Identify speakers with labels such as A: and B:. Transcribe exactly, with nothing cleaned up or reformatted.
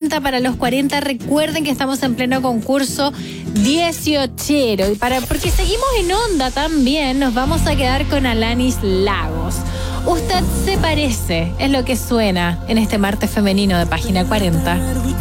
A: cuarenta para los cuarenta. Recuerden que estamos en pleno concurso dieciochero. Y para, porque seguimos en onda también, nos vamos a quedar con Alanis Lagos. Usted se parece, es lo que suena en este martes femenino de Página cuarenta.